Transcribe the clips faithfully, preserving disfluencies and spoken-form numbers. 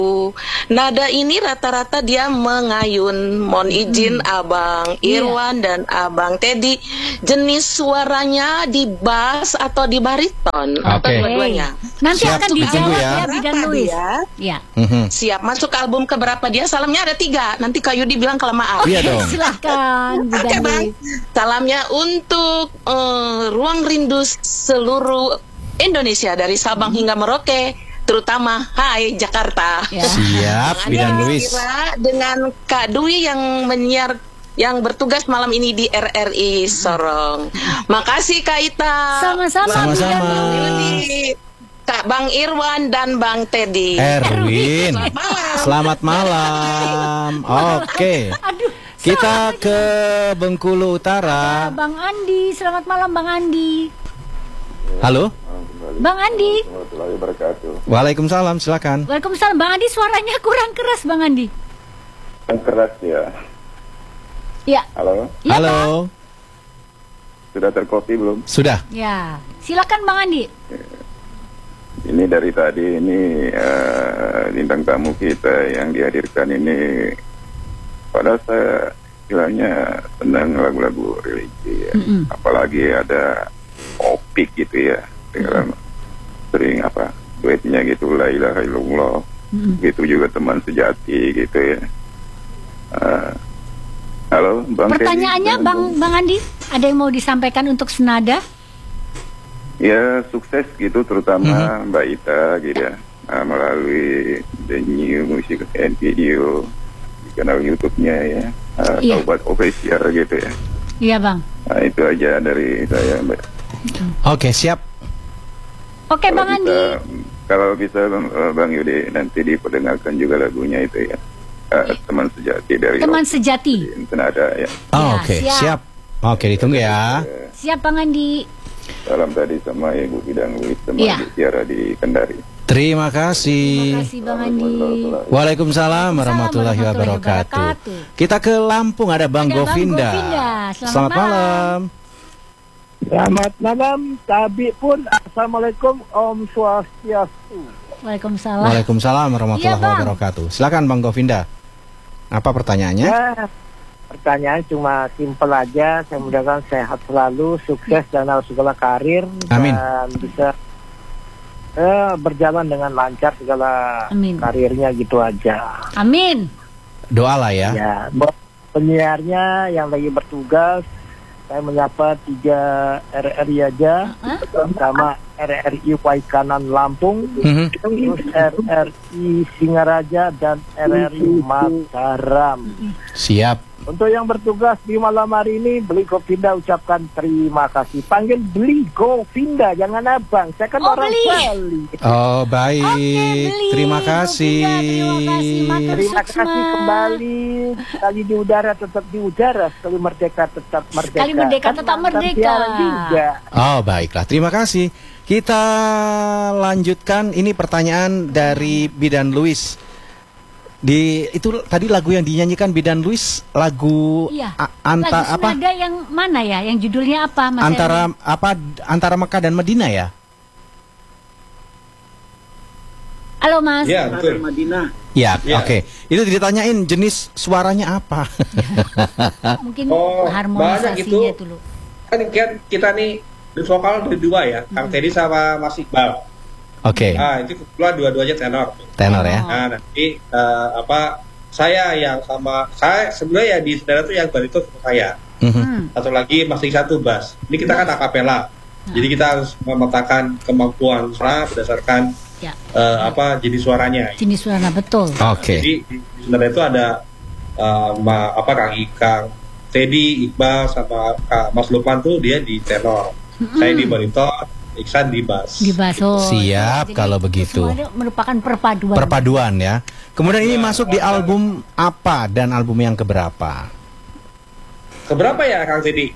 Nada ini rata-rata dia mengayun. Mohon izin hmm. Abang Irwan yeah. dan Abang Teddy, jenis suaranya di bass atau di bariton? Okay. Atau dua-duanya? Nanti siap, akan dijawab ya, ya Bidan Luis. Ya. Mm-hmm. Siap, masuk album keberapa dia? Salamnya ada tiga. Nanti Kak Yudi bilang kalau maaf. Iya dong. Silahkan. Oke okay, Bang. Salamnya untuk uh, ruang rindu seluruh Indonesia dari Sabang hmm. hingga Merauke. Terutama Hai Jakarta. Ya. Siap, Bidan Luis. Dengan Kak Dwi yang menyiar, yang bertugas malam ini di R R I Sorong. Makasih Kak Ita. Sama-sama. Sama-sama. Kak Bang Irwan dan Bang Teddy. Erwin. Selamat malam. Selamat malam. Oke. Aduh. Kita ke Bengkulu Utara. Ada Bang Andi. Selamat malam Bang Andi. Halo. Bang Andi. Waalaikumsalam, silakan. Waalaikumsalam, Bang Andi, suaranya kurang keras, Bang Andi. Kurang keras ya. Ya. Halo. Ya, Halo. Bang. Sudah terkopi belum? Sudah. Ya. Silakan Bang Andi. Ini dari tadi ini uh, bintang tamu kita yang dihadirkan ini, padahal saya bilangnya senang lagu-lagu religi ya. Mm-hmm. Apalagi ada opik gitu ya. Dengan sering apa duetnya gitu, la ilaha illallah, mm-hmm. gitu juga teman sejati gitu ya. Uh, halo Bang. Pertanyaannya Teddy, Bang Bang Andi, ada yang mau disampaikan untuk senada? Ya sukses gitu, terutama mm-hmm. Mbak Ita gitu ya, uh, melalui The New Music and Video di kanal YouTube-nya ya, uh, yeah. Taubat Official gitu ya. Iya Bang. Nah itu aja dari saya Mbak. Oke, siap. Oke kalau Bang bisa, Andi. Kalau bisa Bang, Bang Yudi nanti diperdengarkan juga lagunya itu ya, uh, teman sejati dari teman sejati. Senada ya. Oh, Oke, okay. siap. siap. Oke, ditunggu ya. Siap Bang Andi. Salam tadi sama Ibu Bidan Luis, teman ya. Tiara di Kendari. Terima kasih. Terima kasih Bang Andi. Waalaikumsalam warahmatullahi wabarakatuh. Kita ke Lampung, ada Bang ada Govinda. Bang Govinda. Selamat, Selamat malam. malam. Selamat malam, Tabi pun. Assalamualaikum, Om Swastiastu. Waalaikumsalam. Waalaikumsalam warahmatullahi ya, wabarakatuh. Silakan Bang Govinda. Apa pertanyaannya? Ya, pertanyaan cuma simpel aja. Saya mudah-mudahan sehat selalu, sukses dalam segala karir. Amin. Dan bisa eh, berjalan dengan lancar segala Amin. Karirnya gitu aja. Amin. Doa lah ya. Ya, buat penyiarnya yang lagi bertugas, saya menyapa tiga R R I aja, uh-huh. sama R R I Waikanan Lampung, uh-huh. terus R R I Singaraja dan R R I Mataram. Siap. Untuk yang bertugas di malam hari ini, Beli Govinda ucapkan terima kasih. Panggil Beli Govinda, jangan abang. Saya kan oh, orang Beli. Bali. Oh baik, okay, terima kasih. Govinda, terima kasih, terima kasih kembali. Sekali di udara tetap di udara, sekali merdeka tetap merdeka. Sekali merdeka kan tetap merdeka. Juga. Oh baiklah, terima kasih. Kita lanjutkan, ini pertanyaan dari Bidan Luis. Di itu tadi lagu yang dinyanyikan Bidan Luis, lagu iya. anta lagu apa? Ada yang mana ya? Yang judulnya apa Mas Antara Erwin? apa antara Mekah dan Medina ya? Halo Mas. Ya, betul. Madinah. Ya, ya. oke. Okay. Itu ditanyain jenis suaranya apa? Mungkin oh, harmonisasinya gitu. dulu. Kan kita nih di vokal dari dua ya, hmm. Kang Teddy sama Mas Iqbal. Oke. Okay. Nah, itu kebetulan dua-duanya tenor. Tenor ya. Nah, nanti uh, apa saya yang sama saya sebenarnya ya di saudara tuh yang bariton sama saya. Mm-hmm. Satu lagi masih satu bass. Ini kita kan akapela. Nah. Jadi kita harus memetakan kemampuan suara berdasarkan ya. uh, apa jenis suaranya. Jenis suara betul. Oke. Okay. Jadi di saudara itu ada uh, ma, apa Kang Kang Teddy, Iqbal sama Kak Mas Lukman tuh dia di tenor. Mm-hmm. Saya di bariton. Iksan di bass. Di bass. Oh, siap. Jadi, kalau begitu. Merupakan perpaduan. Perpaduan ya. Kemudian ini masuk di album apa dan album yang keberapa? Keberapa ya Kang Teddy?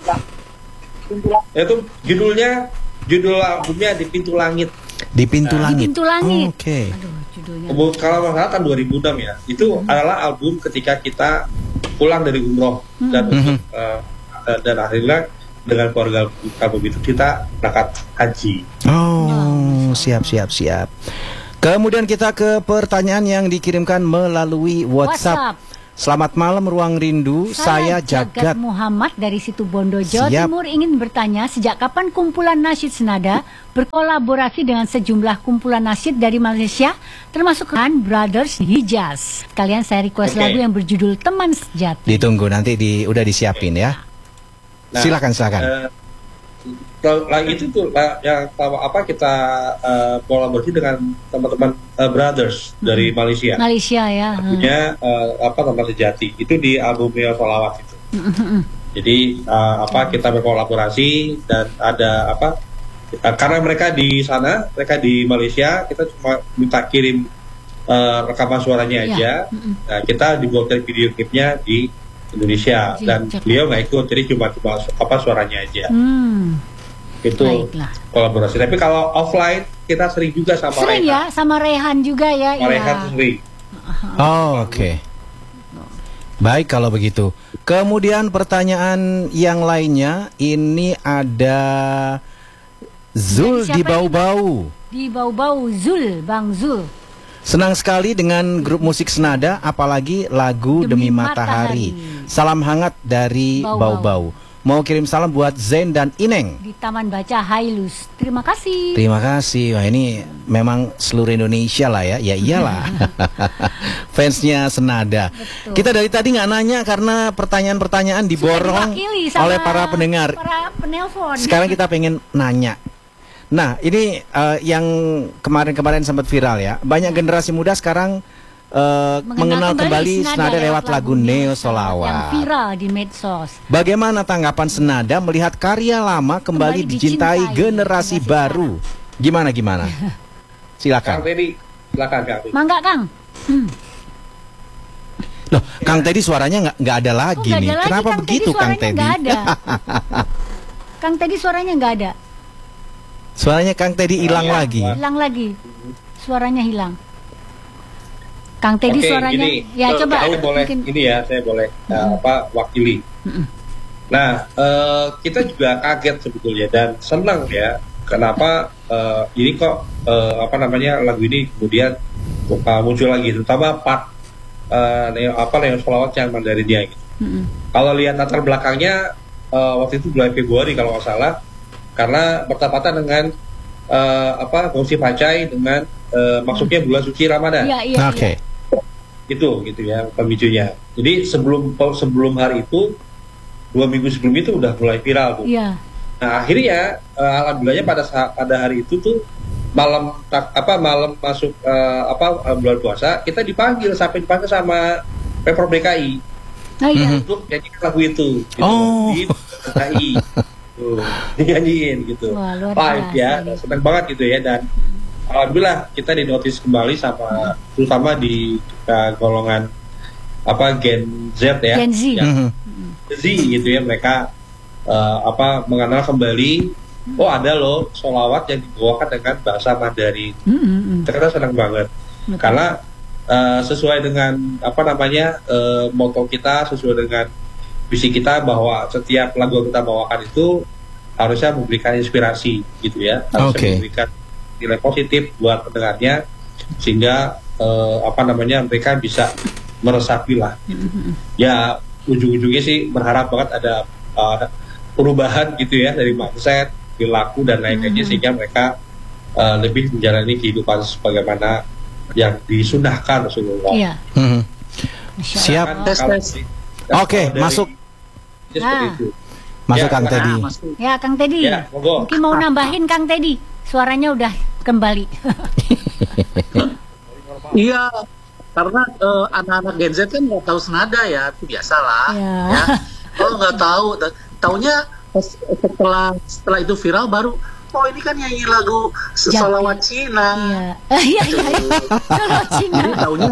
Itu judulnya, judul albumnya Di Pintu Langit. Di Pintu nah. Langit. Di Pintu Langit. Oh, Oke. Okay. Aduh, judulnya. Kalau nggak salah kan dua ribu enam ya. Itu hmm. adalah album ketika kita pulang dari umroh hmm. dan hmm. Uh, dan akhirnya dengan keluarga kami itu kita berangkat haji. Oh, siap siap siap. Kemudian kita ke pertanyaan yang dikirimkan melalui WhatsApp. WhatsApp. Selamat malam Ruang Rindu, saya, saya Jagat Muhammad dari Situbondo, Jawa Siap. Timur ingin bertanya sejak kapan kumpulan nasyid senada berkolaborasi dengan sejumlah kumpulan nasyid dari Malaysia termasuk kan Brothers Hijaz. Kalian saya request okay. lagu yang berjudul Teman Sejati. Ditunggu nanti di udah disiapin ya. Nah, silakan silakan. Uh, Lah itu tuh lah, yang apa kita uh, kolaborasi dengan teman-teman uh, brothers hmm. dari Malaysia. Malaysia ya. Punya uh, apa Teman Sejati itu di albumnya Sholawat itu. Hmm. Jadi uh, apa kita berkolaborasi dan ada apa uh, karena mereka di sana, mereka di Malaysia, kita cuma minta kirim uh, rekaman suaranya aja. Ya. Hmm. Nah, kita dibuatkan video klipnya di Indonesia Jika. dan beliau nggak ikut, jadi cuma cuma apa suaranya aja. Hmm. Itu baiklah. Kolaborasi. Tapi kalau offline kita sering juga sama sering Rehan. ya, sama Rehan juga ya. Sama Rehan ya. sering. Oh, oke. Okay. Baik kalau begitu. Kemudian pertanyaan yang lainnya ini ada Zul di Bau-Bau. Di Bau-Bau Zul, Bang Zul. Senang sekali dengan grup musik senada, apalagi lagu Demi, Demi Matahari. Matahari. Salam hangat dari Bau-Bau. Mau kirim salam buat Zain dan Ineng di Taman Baca Hailus. Terima kasih. Terima kasih. Wah, ini memang seluruh Indonesia lah ya. Ya iyalah. Fansnya senada. Betul. Kita dari tadi nggak nanya karena pertanyaan-pertanyaan diborong oleh para pendengar. Para penelpon. Sekarang kita pengen nanya. Nah, ini uh, yang kemarin-kemarin sempat viral ya. Banyak generasi muda sekarang Uh, mengenal, mengenal kembali senada, senada lewat lagu Neo Sholawat yang viral di medsos. Bagaimana tanggapan senada melihat karya lama kembali, kembali dicintai, dicintai generasi, generasi baru? Gimana gimana? Silakan. Kang Teddy, silakan Kang. Mangga Kang. Hmm. Loh, Kang Teddy suaranya nggak nggak ada lagi oh, nih. Ada Kenapa lagi, begitu Kang Teddy? Nggak ada. Kang Teddy suaranya nggak ada. Suaranya Kang Teddy hilang oh, lagi. Hilang lagi. Suaranya hilang. Kang Teddy Oke, suaranya, gini, ya so, coba. Saya boleh, mungkin. ini ya, saya boleh mm-hmm. uh, apa wakili. Mm-hmm. Nah, uh, kita juga kaget sebetulnya dan senang ya, kenapa uh, ini kok uh, apa namanya lagu ini kemudian uh, muncul lagi, terutama part uh, neo, apa Neo Sholawat yang Mandarin dia gitu. Mm-hmm. Kalau lihat latar belakangnya uh, waktu itu bulan Februari kalau nggak salah, karena bertepatan dengan uh, apa Gongsi Pacai dengan uh, masuknya bulan suci Ramadan. Iya, iya, Oke. Okay. Itu gitu ya pemicunya. Jadi sebelum sebelum hari itu dua minggu sebelum itu udah mulai viral tuh. Iya. Nah akhirnya uh, alhamdulillahnya pada saat pada hari itu tuh malam apa malam masuk uh, apa uh, bulan puasa kita dipanggil sampai dipanggil sama Pemprov D K I. Oh, iya. Untuk nyanyiin lagu itu. Gitu. Oh. Di D K I. Tuh, dinyanyiin gitu. Wah, luar biasa ya, senang banget gitu ya dan alhamdulillah kita dinotis kembali sama hmm. terutama di uh, golongan apa Gen Z ya, Gen Z, yang Gen Z gitu ya mereka uh, apa mengenal kembali hmm. oh ada loh sholawat yang dibawakan dengan bahasa Mandarin. Hmm. Ternyata senang banget betul. Karena uh, sesuai dengan apa namanya uh, motto kita, sesuai dengan visi kita bahwa setiap lagu yang kita bawakan itu harusnya memberikan inspirasi gitu ya, harusnya okay. memberikan nilai positif buat pendengarnya sehingga eh, apa namanya mereka bisa meresapi lah. Ya ujung-ujungnya sih berharap banget ada uh, perubahan gitu ya dari mindset, perilaku dan lain-lainnya sehingga mereka uh, lebih menjalani kehidupan sebagaimana yang disunahkan Rasulullah. Iya. Hmm. Siap. Tes tes. Oke, masuk. Nah. Masuk ya, Kang nah, Teddy. Masuk. Ya Kang Teddy. Ya, mungkin mau nambahin Kang Teddy. Suaranya udah kembali. Iya, karena uh, anak-anak Gen Z kan nggak tahu senada ya, itu biasalah. Ya. Ya. Kalau nggak tahu, taunya setelah setelah itu viral baru, oh ini kan nyanyi lagu Sholawat Cina. Iya, iya, iya. Sholawat Cina. Jadi taunya,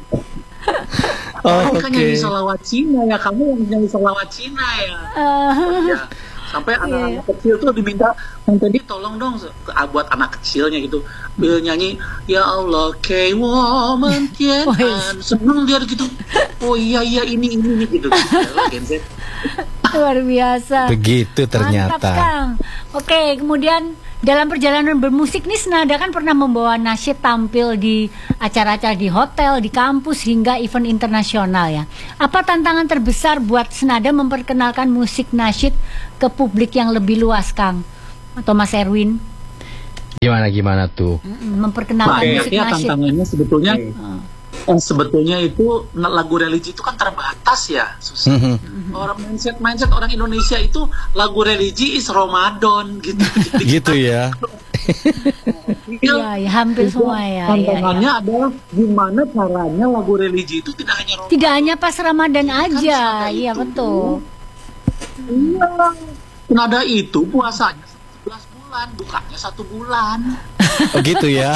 oh, ini kan nyanyi Sholawat Cina ya, kamu yang nyanyi Sholawat Cina ya. Uh. Ya. Sampai anak-anak yeah. kecil tuh diminta, Kang Teddy tolong dong buat anak kecilnya gitu, dia nyanyi ya Allah K woman tian, seneng dia gitu. Oh iya iya ini ini gitu. Luar biasa. Begitu ternyata. Mantap, Kang. Oke, kemudian Dalam perjalanan bermusik nih, Senada kan pernah membawa nasyid tampil di acara-acara di hotel, di kampus, hingga event internasional ya. Apa tantangan terbesar buat Senada memperkenalkan musik nasyid ke publik yang lebih luas, Kang? Atau Mas Erwin? Gimana gimana tuh? Memperkenalkan Nah, musik ya, nasyid. tantangannya sebetulnya Hmm. eh, sebetulnya itu lagu religi itu kan terbatas ya, susah. Mhm. Orang mindset mindset orang Indonesia itu lagu religi is Ramadan gitu. Gitu ya. Iya, ya, hampir semua ya. Tantangannya ya, ya. adalah gimana caranya lagu religi itu tidak hanya Ramadan. Tidak hanya pas Ramadan aja, Senada iya itu- betul. Iya. Senada itu puasanya sebelas bulan, bukanya satu bulan. Oh gitu ya.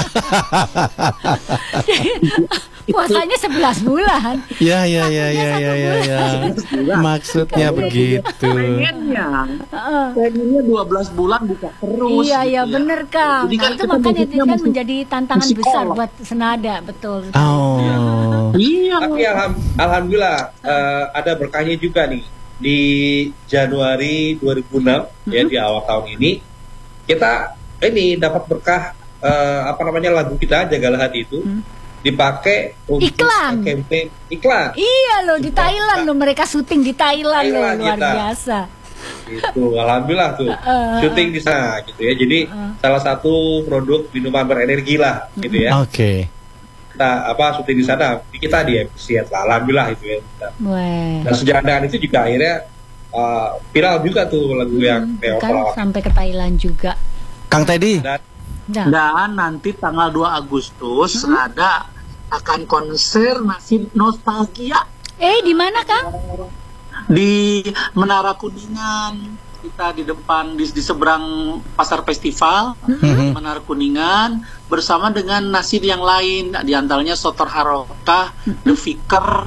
Puasanya sebelas bulan. Ya ya ya ya Satunya ya ya ya. bulan. Maksudnya begitu. Pengennya, pengennya dua belas bulan buka terus. Iya, gitu iya ya. bener Kang. Jadi Nah, kan itu kita makanya itu musiknya kan musik- menjadi tantangan musik besar kolak. buat Senada, betul. Oh. Iya. Tapi alham- alhamdulillah eh, ada berkahnya juga nih di Januari dua ribu enam ya, di awal tahun ini kita ini dapat berkah, eh, apa namanya, lagu kita Jagalah Hati itu dipakai untuk Iklan. campaign iklan. Iya loh, di Thailand loh, mereka syuting di Thailand loh, Thailand luar kita. biasa. Gitu, alhamdulillah tuh Uh, syuting di sana gitu ya. Jadi salah satu produk minuman berenergi lah gitu ya. Oke. Kita apa syuting di sana, kita di appreciate lah, alhamdulillah itu ya. Weh. Dan sejalan dengan itu juga akhirnya uh, viral juga tuh lagu yang Neo Kan Pelawak. sampai ke Thailand juga. Kang Teddy. Dan Dah. Dan nanti tanggal dua Agustus ada akan konser nasyid nostalgia Eh, di mana Kang? di Menara Kuningan. Kita di depan di, di seberang pasar festival Menara Kuningan bersama dengan nasyid yang lain, di antaranya Sotor Harokah, The Vicar,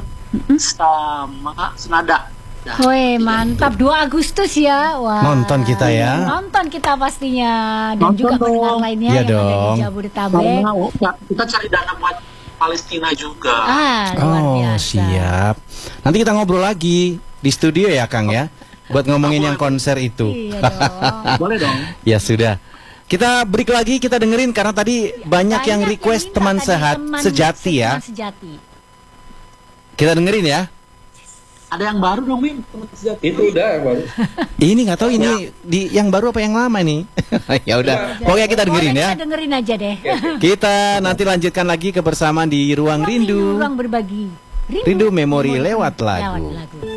sama Senada. Nah, Weh, mantap. dua Agustus ya. Wah. Nonton kita ya. Nonton kita pastinya, dan Nonton juga dong. pendengar lainnya Iya yang ada dong. di Jabodetabek. karena oh, kita cari dana buat Palestina juga. Ah, luar Oh biasa. siap. Nanti kita ngobrol lagi di studio ya Kang ya. Buat ngomongin yang konser itu. Iya dong. Boleh dong. Ya sudah. Kita break lagi, kita dengerin karena tadi banyak yang request minta teman tadi sehat teman sejati ya. teman sejati. Kita dengerin ya. Ada yang baru dong, Min? Teman sejati. itu udah baru. Ini nggak tahu ini di yang baru apa yang lama nih. Ya udah. Pokoknya kita dengerin Pokoknya ya. Kita dengerin aja deh. Kita nanti lanjutkan lagi kebersamaan di Ruang Rindu. Ruang berbagi. Rindu memori lewat lagu. Lewat lagu.